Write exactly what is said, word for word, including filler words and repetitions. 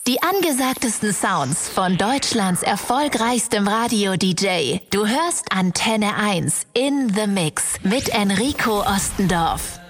Die angesagtesten Sounds von Deutschlands erfolgreichstem Radio-D J. Du hörst Antenne eins in The Mix mit Enrico Ostendorf.